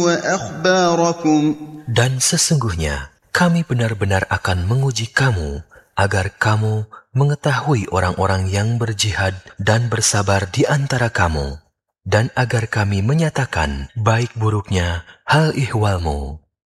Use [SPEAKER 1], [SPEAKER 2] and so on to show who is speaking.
[SPEAKER 1] وأخباركم.
[SPEAKER 2] Dan sesungguhnya kami benar-benar akan menguji kamu agar kamu mengetahui orang-orang yang berjihad dan bersabar di antara kamu, dan agar kami menyatakan baik buruknya hal ihwalmu.